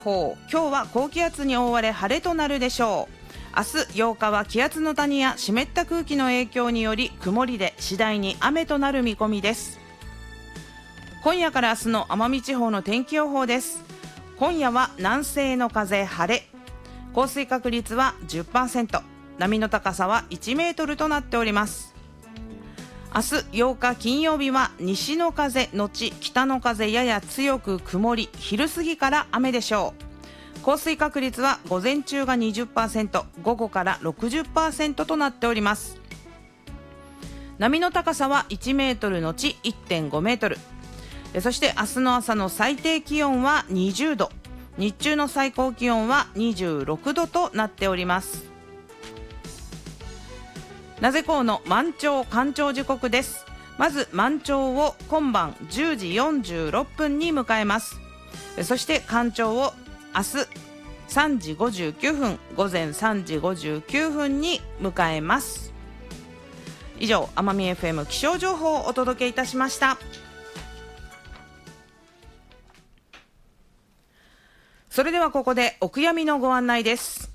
今日は高気圧に覆われ晴れとなるでしょう。明日8日は気圧の谷や湿った空気の影響により曇りで次第に雨となる見込みです。今夜から明日の奄美地方の天気予報です。今夜は南西の風晴れ、降水確率は 10%、 波の高さは1メートルとなっております。明日8日金曜日は西の風のち北の風やや強く曇り、昼過ぎから雨でしょう。降水確率は午前中が 20%、 午後から 60% となっております。波の高さは1メートルのち 1.5 メートル。そして明日の朝の最低気温は20度、日中の最高気温は26度となっております。なぜこの満潮干潮時刻です。まず満潮を今晩10時46分に迎えます。そして干潮を明日3時59分、午前3時59分に迎えます。以上、奄美 FM 気象情報をお届けいたしました。それではここでお悔やみのご案内です。